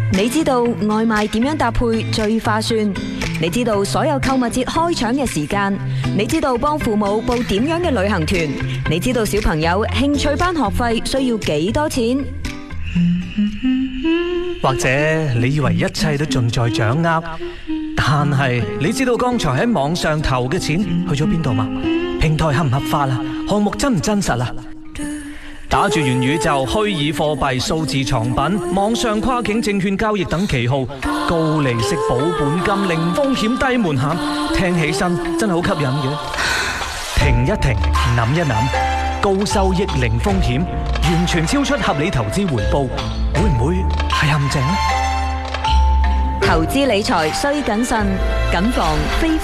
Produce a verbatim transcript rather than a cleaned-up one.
你知道外賣點樣搭配最划算？你知道所有購物節開搶嘅時間？你知道幫父母報點樣嘅旅行團？你知道小朋友興趣班學費需要幾多錢？ 或者你以為一切都盡在掌握，但係你知道剛才喺網上投嘅錢去咗邊度嗎？平台合唔合法啊？項目真唔真實啊？打住元宇宙、虛擬貨幣、數字藏品、網上跨境證券交易等旗號，高利息、保本金、零風險、低門檻，聽起身真係好吸引嘅。停一停，諗一諗，高收益、零風險，完全超出合理投資回報，會唔會係陷阱呢？ 投資理財需謹慎，謹防非